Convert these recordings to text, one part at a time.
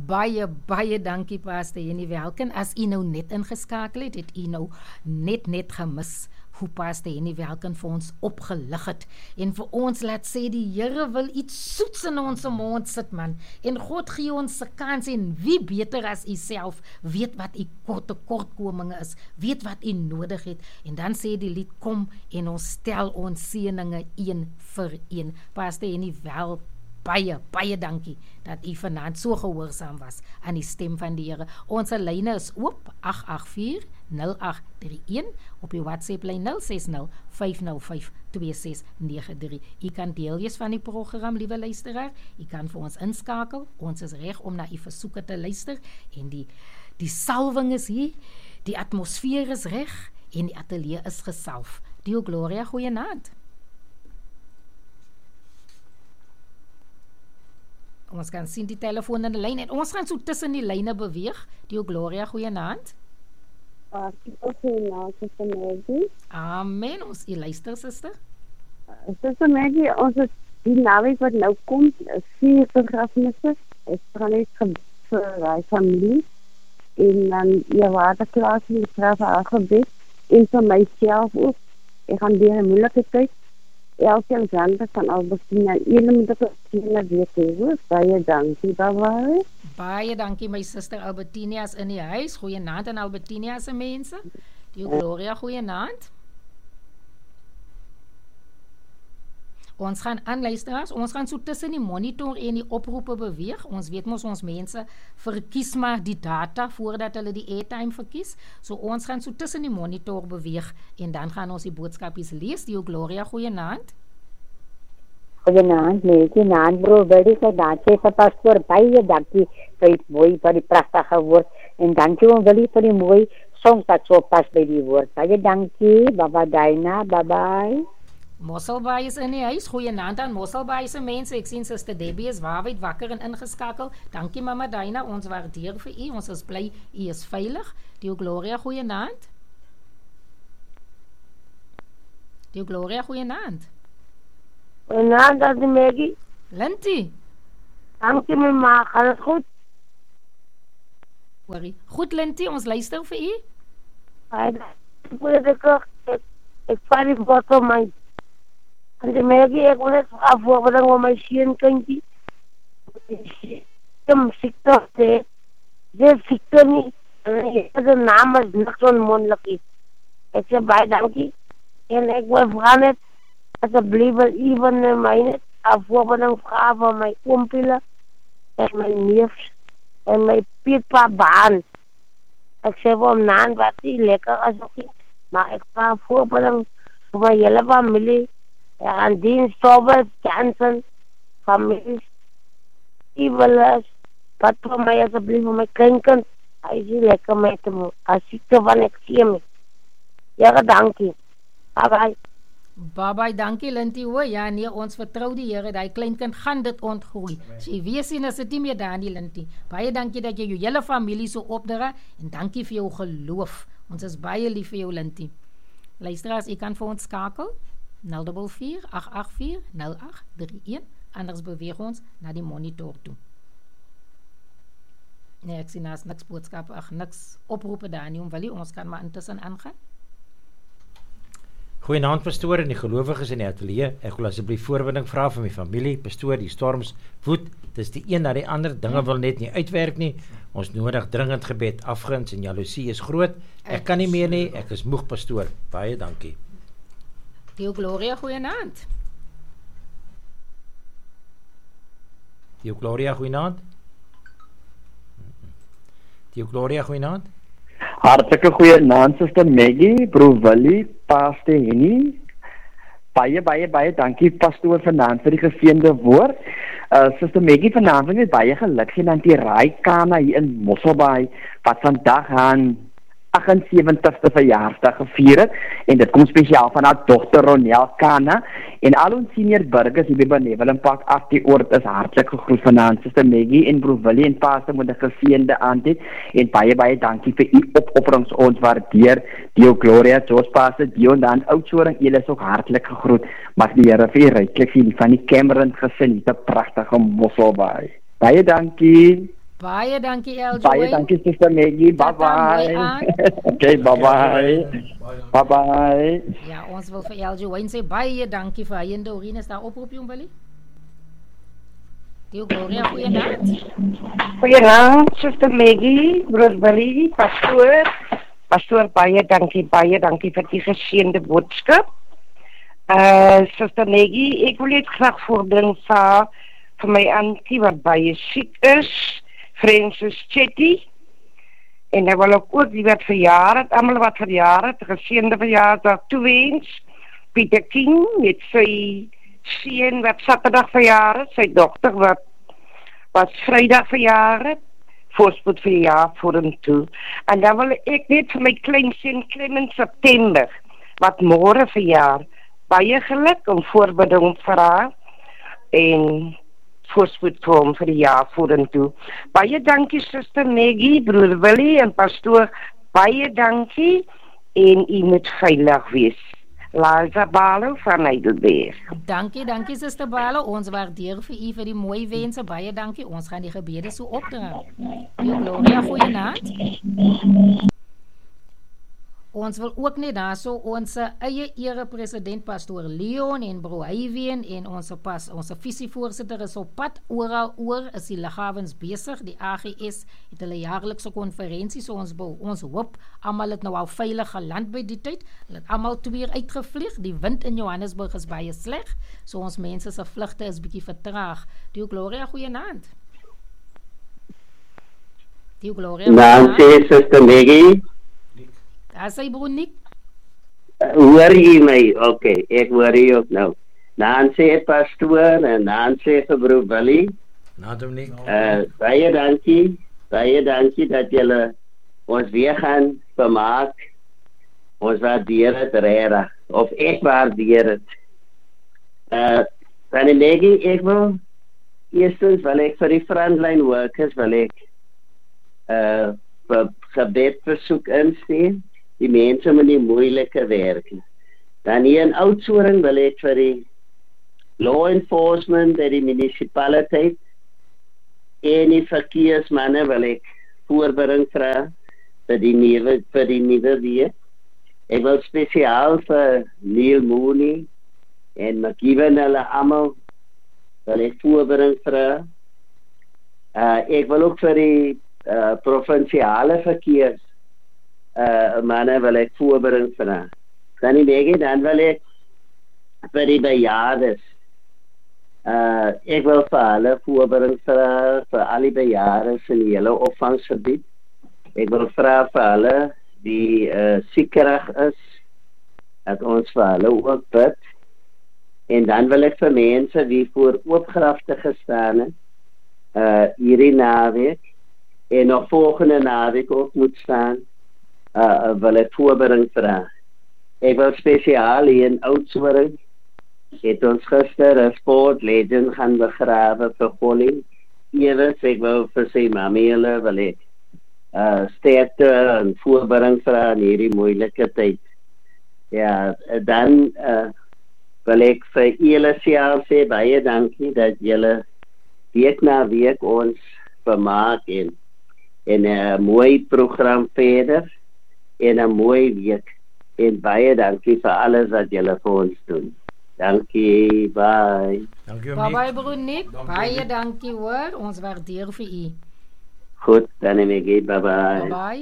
Baie dankie Pastor Jenny Welken. As u nou net ingeskakel het, het u nou net gemis hoe Pastor Jenny Welken vir ons opgelig het. En vir ons laat sê die Here wil iets soets in ons mond sit man. En God gee ons 'n kans en wie beter as u self weet wat u tekortkominge is, weet wat u nodig het. En dan sê die lied kom en ons stel ons seëninge een vir een. Pastor Jenny Welken, baie dankie dat u vanaand so gehoorsaam was aan die stem van die Here. Ons lyne is oop 884-0831 op die WhatsApp lyn 060-505-2693. U kan deel wees van die program, liewe luisteraar. U kan vir ons inskakel. Ons is reg om na u versoeke te luister en die salwing is hier, die atmosfeer is reg en die ateljee is gesalf. Dio Gloria, goeienaand. Ons kan sien die telefoon in die lyn en ons gaan so tussen die lyne beweeg. Dio Gloria, goeienaand. Goeienaand, Sister Maggie. Amen, ons luister, Sister. Sister Maggie, ons is die naweek wat nou kom, 4 begrafnisse. Ek gaan net vir die familie en dan waterklaas en die straf aangebid en vir myself ook. Ek gaan weer 'n moeilike tyd. Elke Zander van Albertina, julle moet dit weet hê. Baie dankie, bye. Baie dankie my suster Albertina is in die huis. Goeienaand aan Albertina se mense. Die Gloria, goeienaand. Ons gaan aanluisteraars, ons gaan so tussen die monitor en die oproepe beweeg. Ons weet mos ons mense verkies maar die data voordat hulle die airtime verkies. So ons gaan so tussen die monitor beweeg en dan gaan ons die boodskapies lees. Die Gloria, goeienaand. Goeienaand, goeienaand bro, baie dankie vir pastoor, baie dankie vir die mooi, vir die pragtige woord en dankie vir die mooi song wat so pas by die woord. Baie dankie, baba Daina, bye. Mosselbaai is in die huis. Goeienaand aan Mosselbaai se mense. Ek sien Suster Debbie is waarwyd wakker en ingeskakel. Dankie Mama Daina, ons waardeer vir u. Ons is bly u is veilig. Die Gloria, goeienaand. Die Gloria, goeienaand. Goeienaand, Tante Maggie. Lintie. Dankie my ma, gaan het goed? Goed Lintie, ons luister vir u. Ek vat die foto my Tante Maggie, ek wil net afvoering om my seenkindjie. Siekte sê, siekte nie, die naam is niks onmondelik. Ek sê baie dankie, en ek wil vraag net, asseblief wil even my net afvoering vraag van my oompile, en my neefs, en my pietpa baan. Ek sê vir hom naan wat die lekker as ook nie, maar ek vraag afvoering vir my hele familie, en Dean Sobert, Jansen, families, Ivelas, wat vir my asseblief vir my kleinkind, hy is nie lekker my te moe, as siekte van ek sê my. Ja, dankie. Bye. Bye, dankie Lintie hoor. Ja, nee, ons vertrou die Here, die kleinkind gaan dit ontgroei. So jy weet sien as dit nie meer daar nie Lintie. Baie dankie dat jy jou hele familie so opdra en dankie vir jou geloof. Ons is baie lief vir jou Lintie. Luisteraars, jy kan vir ons skakel 044-884-0831. Anders beweeg ons na die monitor toe. Nee, ek sien as niks boodskap, niks oproepe daar nie, wil ons kan maar intussen aangaan. Goeienaand pastoor en die gelowiges in die ateljee. Ek wil asseblief voorbinding vra vir my familie. Pastoor, die storms woed. Dis die een na die ander. Dinge wil net nie uitwerk nie. Ons nodig dringend gebed. Afguns en jaloesie is groot. Ek kan nie meer nie. Ek is moeg pastoor. Baie dankie. Die Gloria, goeienaand. Die Gloria, goeienaand. Die Gloria, goeienaand. Hartlike goeienaand, Suster Maggie, Broer Willie, Pastor Henny. Baie dankie pastoor vanaand vir die geseënde woord. Suster Maggie vanaand het baie geluk sien aan die Raaikana hier in Mosselbaai wat vandag aan 78ste verjaarsdag gevier het en dit kom spesiaal van haar dogter Ronel Kana en al ons senior burgers hier by Benevolent Park af die oord is hartlik gegroet vanaand Suster Maggie en Broer Willie en Pastor met 'n geseënde aand en baie dankie vir u opofferings ons waardeer. Dio Gloria, Joos Pastor Dion dan Oudtshoorn, julle is ook hartlik gegroet. Mag die Here vir u ryklik sien van die Cameron gesin, 'n pragtige Mosselbaai. Baie dankie. Baie dankie Baie Eljoyn. dankie Suster Maggie. Bye Tata, mooi bye. aan. Okay, bye bye. Bye bye. Ja, ons wil vir Eljoyn sê baie dankie vir hy en Doreen is daar oproep jong Willie. Die Gloria goeienaand. Goeienaand, Suster Maggie, broer Willie, pastoor. Pastoor, baie dankie vir die geseënde boodskap. Suster Maggie, ek wil net graag voorbring vir my auntie wat baie siek is, Francis Chetty. En ek wil ook die wat verjaar het, almal wat verjaar het, geseënde verjaardag toewens. Pieter King met sy seun wat Saterdag verjaar het, sy dogter wat Vrydag verjaar het, voorspoed vir die jaar vorentoe. En dan wil ek net vir my kleinseun Clement September, wat môre verjaar, baie geluk om voorbeding vir haar en voorspoed vir hom vir die jaar vorentoe. Baie dankie Suster Maggie, broer Willie en pastoor, baie dankie en u moet veilig wees. Liza Balo van Heidelberg. Dankie Suster Balo. Ons waardeer vir u vir die mooi wense. Baie dankie. Ons gaan die gebede so opdra. Die Gloria goeienaand. Ons wil ook net daarso ons eie ere president pastoor Leon en bro Hywen en ons visievoorsitter is op pad oral oor is die liggawens besig. Die AGS het hulle jaarlikse konferensie, so ons hoop almal het nou al veilig geland by die tyd. Hulle het almal twee uitgevlieg. Die wind in Johannesburg is baie sleg, so ons mense se vlugte is bietjie vertraag. Die Gloria goeienaand. Die Gloria. Dankie Suster Maggie. As hy broer Nick. Hoor jy my? Okay, ek hoor jy ook nou. Dan sê pastoor en dan sê vir broer Willie. Naam Nick. Baie dankie dat julle ons weer gaan vermaak. Ons waardeer dit regtig. Of ek waardeer dit. Van Maggie, ek wil eerstens wil ek vir die frontline workers wil ek vir gebed versoek insteen. Die mense met die moeilike werk. Dan hier in Oudtshoorn wil ek vir die law enforcement by die munisipaliteit en die verkeersmanne wil ek voorbring vra vir die nuwe week. Ek wil spesiaal vir Neil Mooney en McKeven hulle almal wil ek voorbring vra. Ek wil ook vir die provinsiale verkeers manne wil ek voorbring vir. Dan wil ek vir die bejaardes. Ek wil vir hulle voorbring vir al die bejaardes in die hele opvangsgebied. Ek wil vra vir hulle die siekerig is, dat ons vir hulle ook bid. En dan wil ek vir mense wie voor oopgrafte gestaan het, hierdie naweek en nog volgende naweek ook moet staan, wil ek voorbring vra. Ek wil spesiaal hier in Oudtshoorn het ons gister 'n sport legend gaan begrawe vir Colin. Eers ek wil vir sy mamie hulle wil ek sterkte en voorbring vra in hierdie moeilike tyd. Ja, dan wil ek vir julle sê baie dankie dat julle week na week ons vermaak en 'n mooi program verder. En 'n mooi week en baie dankie vir alles wat julle vir ons doen. Dankie, bye. Dankie Bye broer Nick. Baie dankie hoor. Ons waardeer vir u. Goed, dan Maggie, bye. Bye.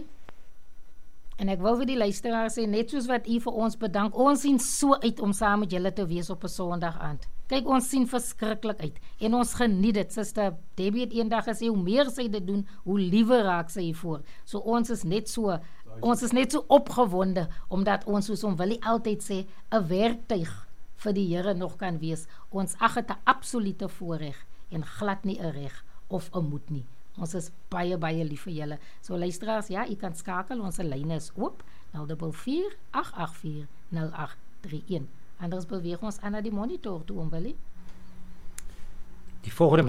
En ek wil vir die luisteraars sê net soos wat u vir ons bedank. Ons sien so uit om saam met julle te wees op 'n Sondag aand. Kyk, ons sien verskriklik uit en ons geniet dit. Suster Debbie het eendag gesê hoe meer sy dit doen, hoe liewer raak sy voor. So ons is net so opgewonde omdat ons soos om Willie altyd sê 'n werktuig vir die Here nog kan wees. Ons ag dit 'n absolute voorreg en glad nie 'n reg of 'n moet nie. Ons is baie lief vir julle. So luisteraars, ja, u kan skakel, ons lyne is oop 044 884 0831. Anders beweeg ons aan na die monitor toe om Willie. Die volgende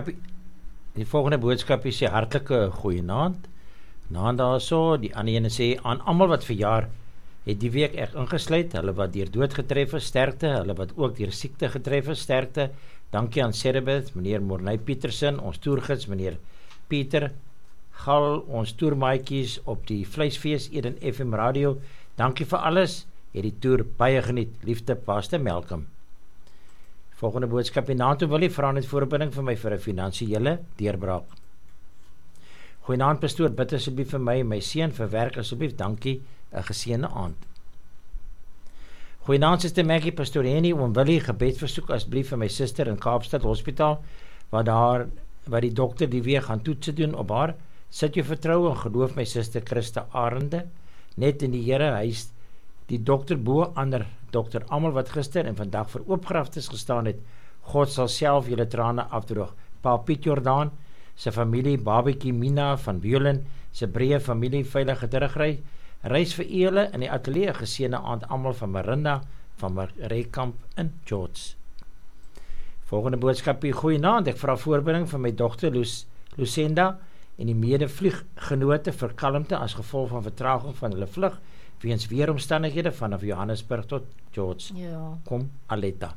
boodskap sê hartlike goeienaand. Naand daarso, die ander ene sê aan almal wat verjaar het die week ek ingesluit, hulle wat deur dood getref is, sterkte, hulle wat ook deur siekte getref is, sterkte. Dankie aan Cerebeth, meneer Morney Petersen, ons toergids, meneer Pieter Gal, ons toermaatjies op die Vleisfees Eden FM Radio. Dankie vir alles. Het die toer baie geniet. Liefde, Pastor Malcolm. Volgende boodskap: Nato wil vra net voorbinding vir my vir 'n finansiële deurbraak. Goeienaand pastoor, bid asseblief vir my en my seun vir werk asseblief. Dankie. 'n geseënde aand. Goeienaand Suster Maggie, pastoor Henny, oom Willie, gebedsversoek asseblief vir my suster in Kaapstad Hospitaal, waar die dokter die week gaan toetse doen op haar. Sit jou vertroue en geloof my suster Christa Arende, net in die Here. Hy is die dokter bo ander dokter almal wat gister en vandag vir oopgraftes gestaan het. God sal self julle trane afdroog. Pa Piet Jordaan, sy familie, Babetjie Mina van Wieland, sy breë familie, veilige terugry. Reis vir julle in die ateljee, geseënde aand almal van Marinda, van Marekamp in George. Volgende boodskap: Goeienaand, ek vra voorbinding van my dogter Lucenda en die medevlieggenote vir kalmte as gevolg van vertraging van hulle vlug weens weeromstandighede vanaf Johannesburg tot George. Ja. Kom Aletta.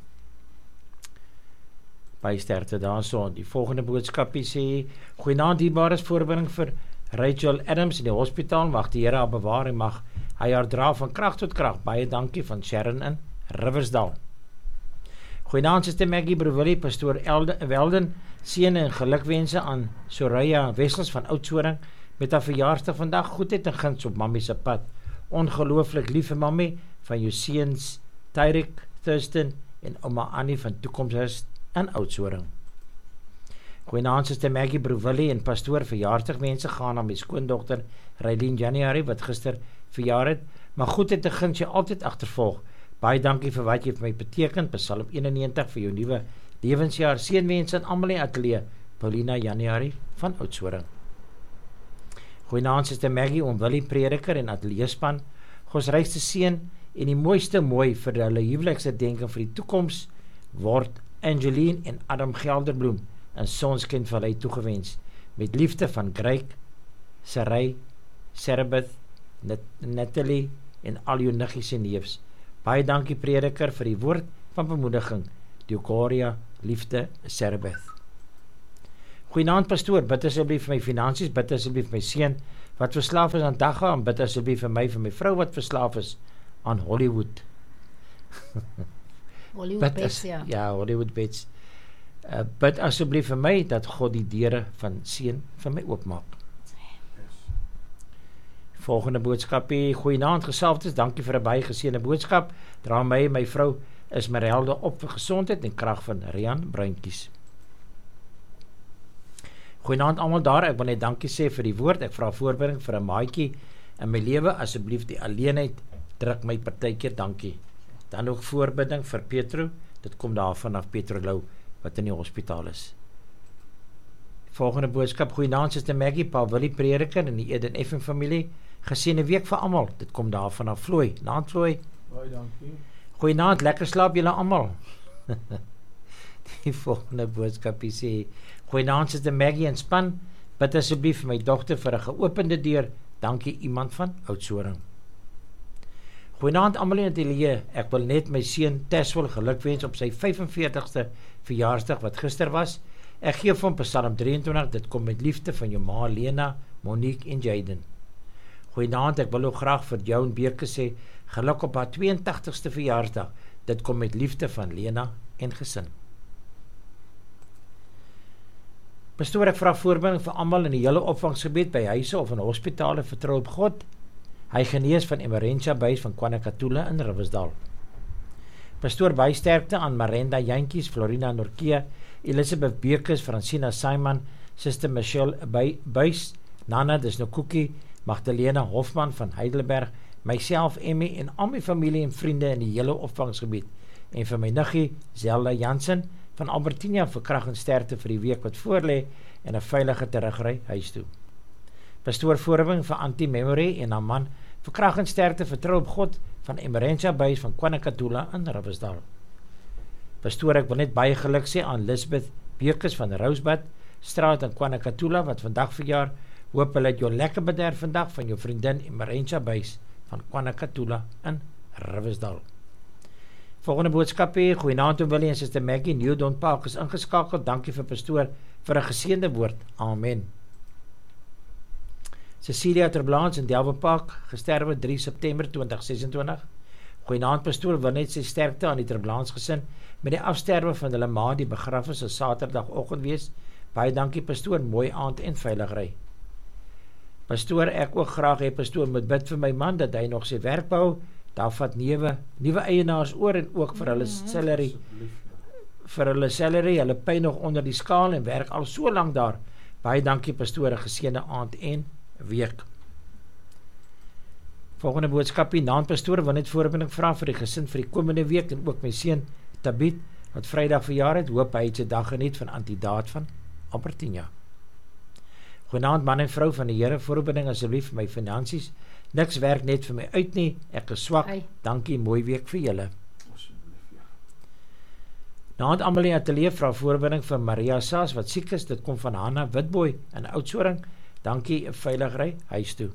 By sterkte daarso. Die volgende boodskapie sê: Goeienaand, dierbares voorbinding vir Rachel Adams in die hospitaal. Mag die Here haar bewaar en mag hy haar dra van krag tot krag. Baie dankie van Sharon in Riversdal. Goeienaand Suster Maggie, broer Willie, pastoor Welden, seën en gelukwense aan Soraya Wessels van Oudtshoorn met haar verjaarsdag vandag. Goedheid en guns op mammie se pad. Ongelooflik lief vir mammie, van jou seuns Tyrik, Thurston en ouma Annie van Toekomshuis in Oudtshoorn. Goeienaand Suster Maggie, broer Willie en pastoor, verjaarsdagwense gaan aan my skoondogter Raylene January wat gister verjaar het. Maar goedheid en guns jy altyd agtervolg. Baie dankie vir wat jy vir my beteken. Psalm 91 vir jou nuwe lewensjaar. Seënwense aan almal in die ateljee. Paulina January van Oudtshoorn. Goeienaand Suster Maggie, oom Willie, prediker en ateljeespan. Gods rykste seën en die mooiste mooi vir hulle huweliksherdenking vir die toekoms word Angeline en Adam Gelderbloem in Sonskindvallei toegewens. Met liefde van Greg, Sarai, Serbeth, Natalie en al jou niggies en neefs. Baie dankie prediker vir die woord van bemoediging. Diokoria, liefde, Serbeth. Goeienaand pastoor, bid asseblief vir my finansies, bid asseblief vir my seun wat verslaaf is aan dagga, en bid asseblief vir my vrou wat verslaaf is aan Hollywood. Hollywood Bets, ja. Ja, Hollywood Bets. Bid asseblief vir my dat God die deure van seën vir my oopmaak. Volgende boodskapie: Goeienaand geselfdes, dankie vir 'n baie geseënde boodskap. Dra my en my vrou Esmeralda op vir gesondheid en krag van Rian Bruintjies. Goeienaand almal daar, ek wil net dankie sê vir die woord. Ek vra voorbereiding vir 'n maatjie in my lewe, asseblief die alleenheid druk my partykeer, dankie. Dan ook voorbinding vir Petro, dit kom daar vanaf Petro Lou wat in die hospitaal is. Volgende boodskap: Goeienaand Suster Maggie, Pa Willie, prediker in die Eden FM familie. Geseënde week vir almal. Dit kom daar vanaf Vloei. Naand Vloei. Baie dankie. Goeienaand, lekker slaap julle almal. Die volgende boodskap sê: Goeienaand Suster Maggie en span, bid asseblief vir my dogter vir 'n geopende deur. Dankie iemand van Oudtshoorn. Goeienaand almal in die ateljee. Ek wil net my seun Teswil gelukwens op sy 45ste verjaarsdag wat gister was. Ek gee vir hom Psalm 23, dit kom met liefde van jou ma Lena, Monique en Jaden. Goeienaand, ek wil ook graag vir Joan Beerke sê geluk op haar 82ste verjaarsdag. Dit kom met liefde van Lena en gesin. Pastoor, ek vra voorbinding vir almal in die hele opvangsgebied by huise of in hospitale, vertrou op God. Hy genees van Emerentia Buys van Kwanakatula in Riversdal. Pastoor, baie sterkte aan Marenda Jantjies, Florina Norkia, Elizabeth Beekes, Francina Simon, Sister Michelle Buys, Nana Disnokuki, Magdalena Hofman van Heidelberg, myself, Emmy en al my familie en vriende in die hele opvangsgebied, en vir my niggie Zelda Jansen van Albertina vir krag en sterkte vir die week wat voorlê en 'n veilige terugry huis toe. Pastoor, voorbinding vir Auntie Memory en haar man vir krag en sterkte, vertrou op God van Emerentia Buys van Kwanakatula in Riversdal. Pastoor, ek wil net baie geluk sê aan Lisbeth Beekes van Rosebud Straat in Kwanakatula wat vandag verjaar. Hoop hulle het jou lekker bederf vandag van jou vriendin Emerentia Buys van Kwanakatula in Riversdal. Volgende boodskap hier: Goeienaand Willie en Suster Maggie, New Don Park is ingeskakel. Dankie vir pastoor vir 'n geseënde woord. Amen. Cecilia Terblanche in Delve Park, gesterwe 3 September 2026. Goeienaand pastoor, wil net sy sterkte aan die Terblanche gesin met die afsterwe van hulle ma, die begrafnis sal Saterdagoggend wees. Baie dankie pastoor, mooi aand en veilig ry. Pastoor, ek ook graag hê pastoor moet bid vir my man dat hy nog sy werk behou. Daar vat nuwe eienaars oor en ook vir hulle salary, hulle pyn nog onder die skaal en werk al so lank daar. Baie dankie pastoor, 'n geseënde aand en week. Volgende boodskapie, naam pastoor, wil net voorbinding vra vir die gesin vir die komende week en ook my seun Tabit, wat Vrydag verjaar het, hoop hy het sy dag geniet van Antidaat van Albertina. Goeienaand man en vrou van die Here, voorbinding asseblief vir my finansies, niks werk net vir my uit nie, ek is swak, dankie, mooi week vir julle. Naand almal in die ateljee vra voorbinding vir Maria Saas, wat siek is, dit kom van Hanna Witboy in Oudtshoorn, dankie, 'n veilig ry, huis toe.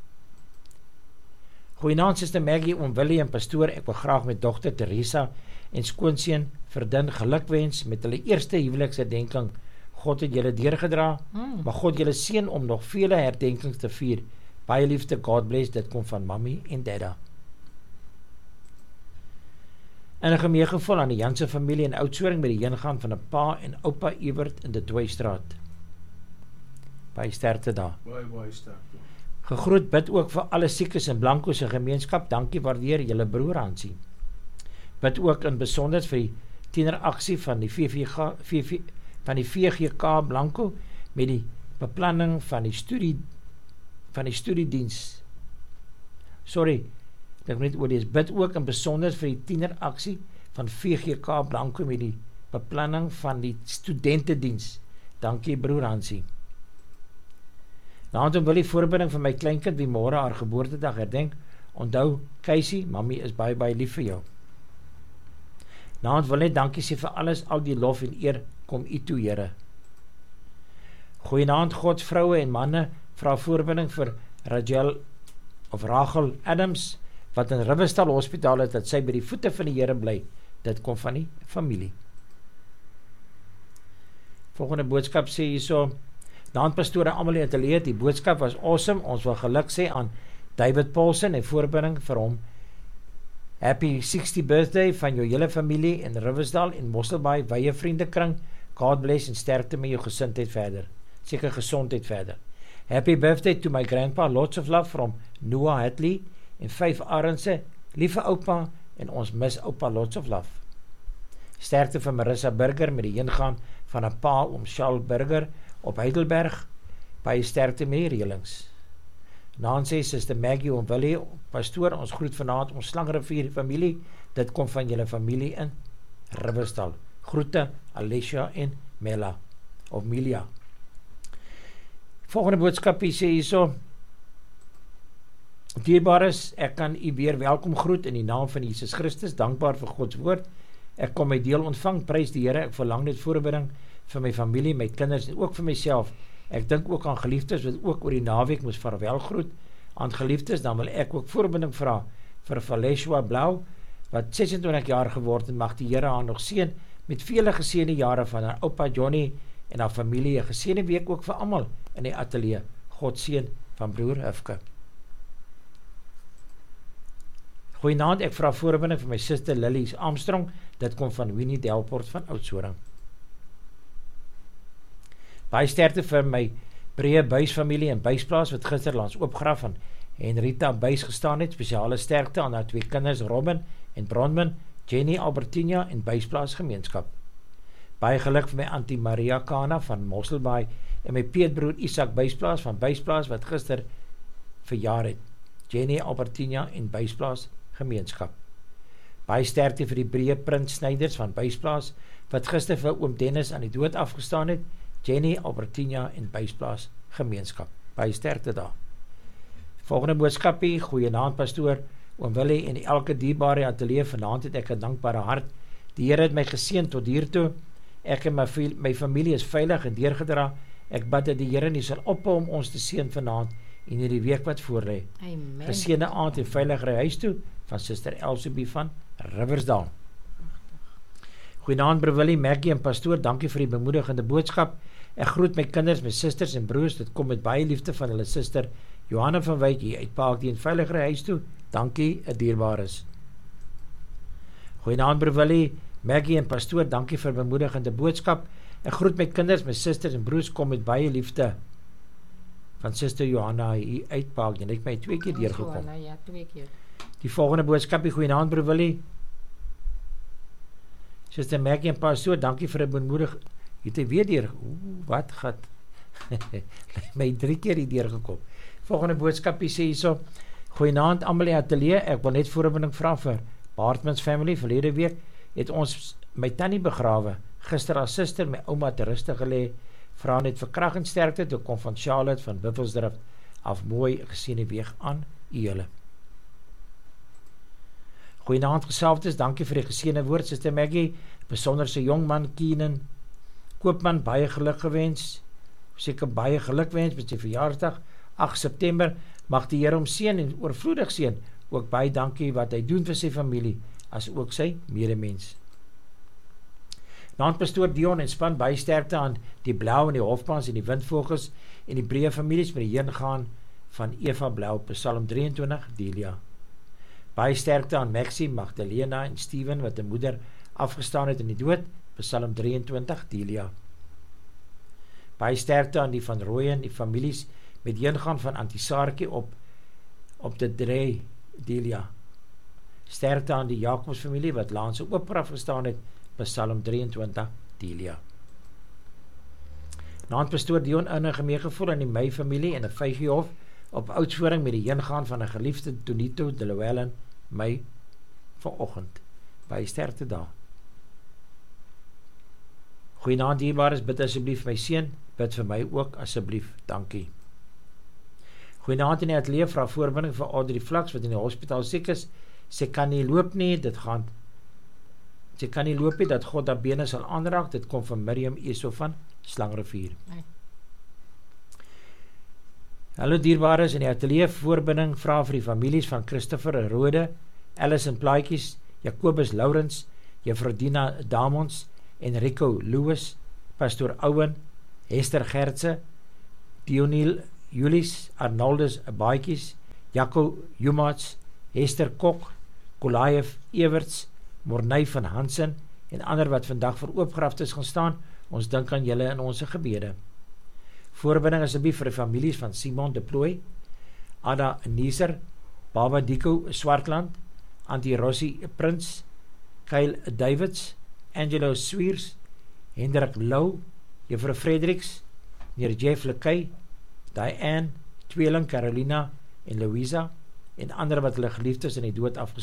Goeienaand Suster Maggie, oom Willie en pastoor, ek wil graag met dogter Teresa en skoonseun Verdun gelukwens met hulle eerste huweliksherdenking. God het julle deurgedra, maar God julle seën om nog vele herdenkings te vier. Baie liefde, God bless, dit kom van Mommy en Dadda. En 'n gemeegevoel aan die Janse familie in Oudtshoorn met die heengaan van 'n pa en oupa Ewert in die Dooistraat. Baie sterkte daar. Baie sterkte. Gegroet bid ook vir alle siekes in Blanco se gemeenskap. Dankie, waardeer julle broer Hansie. Bid ook in besonder vir die tieneraksie van die VGK Blanco met die beplanning van die studiediens. Sorry, ek moet net oorlees. Bid ook in besonder vir die tieneraksie van VGK Blanco met die beplanning van die studentediens. Dankie broer Hansie. Naand wil die voorbinding van my kleinkind wie môre haar geboortedag herdenk. Onthou, Casey, Mommy is baie lief vir jou. Naand wil net dankie sê vir alles, al die lof en eer kom u toe, Here. Goeienaand God, vroue en manne, vra voorbinding vir Rachel Adams, wat in Riverstal Hospitaal het, dat sy by die voete van die Here bly. Dit kom van die familie. Volgende boodskap sê hierso, naand pastore almal in die ateljee, die boodskap was awesome, ons wil geluk sê aan David Paulsen en voorbinding vir hom. Happy 60th birthday van jou hele familie in Riversdal en Mosselbaai, wye vriendekring, God bless en sterkte met jou gesindheid verder, seker gesondheid verder. Happy birthday to my grandpa, lots of love from Noah Hadley en 5 Arendse, liewe oupa en ons mis oupa, lots of love. Sterkte van Marissa Burger met die heengaan van 'n pa om Charles Burger op Heidelberg, baie sterkte met die reëlings. Naan sê Suster Maggie om Willie, pastoor, ons groet vanaand ons Slangrivier familie, dit kom van julle familie in Riverstal. Groete Alicia en Mela, of Milia. Volgende boodskapie sê hierso, dierbares, ek kan u weer welkom groet in die naam van Jesus Christus, dankbaar vir Gods woord. Ek kom my deel ontvang, prys die Here, ek verlang net voorbinding vir my familie, my kinders en ook vir myself. Ek dink ook aan geliefdes wat ook oor die naweek moes vaarwel groet aan geliefdes, dan wil ek ook voorbinding vra vir Valeshwa Blau, wat 26 jaar geword en mag die Here haar nog seën met vele geseënde jare van haar oupa Johnny en haar familie, 'n geseënde week ook vir almal in die ateljee. God seën van broer Hufke. Goeienaand, ek vra voorbinding vir my suster Lily Armstrong, dit kom van Winnie Delport van Oudtshoorn. Baie sterkte vir my Breë Buys familie in Buysplaas wat gister langs oopgraf van Henrita Buys gestaan het, spesiale sterkte aan haar 2 kinders Robin en Bronwyn, Jenny Albertina en Buysplaas gemeenskap. Baie geluk vir my Auntie Maria Kana van Mosselbaai en my peetbroer Isak Buysplaas van Buysplaas wat gister verjaar het, Jenny Albertina en Buysplaas gemeenskap. Baie sterkte vir die Breë Prins Snyders van Buysplaas wat gister vir oom Dennis aan die dood afgestaan het, Jenny Albertina en Buysplaas gemeenskap. Baie sterkte daar. Volgende boodskapie, goeienaand pastoor, oom Willie en elke dierbare ateljee, vanaand het ek 'n dankbare hart. Die Here het my geseën tot hiertoe. Ek en my familie is veilig en deurgedra. Ek bid dat die Here nie sal ophou om ons te seën vanaand en hierdie week wat voorlê. Amen. Geseënde aand en veilig ry huis toe van Suster Elsabie van Riversdal. Goeienaand broer Willie, Maggie en pastoor, dankie vir die bemoedigende boodskap. Ek groet my kinders, my susters en broers, dit kom met baie liefde van hulle suster Johanna van Wyk hier uit Park die veiligere huis toe. Dankie, 'n dierbares. Goeienaand broer Willie, Maggie en pastoor, dankie vir bemoedigende boodskap. Ek groet my kinders, my susters en broers, kom met baie liefde van suster Johanna hier uit Park. Jy het my 2 keer deurgekom. Ja, 2 keer. Die volgende boodskap, goeienaand broer Willie. Suster Maggie en pastoor, dankie vir 'n bemoedig. Jy het weer deur. Wat gat? My 3 keer hier deurgekom. Volgende boodskapie sê hierso: Goeienaand almal in die ateljee. Ek wil net voorbinding vra vir Baartmans family. Verlede week het ons my tannie begrawe. Gister haar suster, my ouma te rustig gelê. Vra net vir krag en sterkte toe kom van Charlotte van Buffelsdrift af. Mooi gesiene weeg aan u julle. Goeienaand geselfdes. Dankie vir die geseënde woord, Suster Maggie. Besonder se jong man Keenan Koopman, baie geluk gewens. Seker baie geluk wens met sy verjaarsdag 8 September. Mag die Here hom seën en oorvloedig seën. Ook baie dankie wat hy doen vir sy familie, as ook sy medemens. Pastoor Dion en span baie sterkte aan die Blou en die Hofmans en die Windvogels en die breë families met die heengaan van Eva Blou, Psalm 23, Delia. Baie sterkte aan Maxie, Magdalena en Steven wat 'n moeder afgestaan het in die dood, Psalm 23, Delia. Baie sterkte aan die van Rooyen, die families met heengaan van Antisaartjie op die Drey, Delia. Sterkte aan die Jacobs familie wat laans op afgestaan het, Psalm 23, Delia. Pastoor Dion innige meegevoel aan die May familie en 'n Vyfiehof op Oudtshoorn met die heengaan van 'n geliefde Tonito de Llewellyn May vanoggend. Baie sterkte daar. Goeienaand dierbares, bid asseblief my seun, bid vir my ook asseblief, dankie. Goeienaand in die ateljee, vra voorbinding vir Audrey Flaks wat in die hospitaal siek is. Sy kan nie loop nie, sy kan nie loop nie, dat God haar bene sal aanraak. Dit kom van Miriam Eso van Slangrivier. Nee. Hallo dierbares in die ateljee, voorbinding vra vir die families van Christopher Rode, Alison Plaatjies, Jacobus Laurens, Juffrou Dina Damons, Enrico Lewis, Pastoor Owen, Hester Gertse, Dioniel Julies, Arnoldus Baatjies, Jaco Jumats, Hester Kok, Kolaev Everts, Morney van Hansen en ander wat vandag vir oopgraftes gaan staan. Ons dink aan julle in ons gebede. Voorbinding asseblief vir die families van Simon de Plooi, Ada Nieser, Baba Diko Swartland, Antie Rossi Prins, Kyle Davids, Angelo Swiers, Hendrik Lou, Juffrou Fredericks, meneer Jeff Lekay, Diane, tweeling Carolina en Louisa en ander wat hulle geliefdes in die dood afgestaan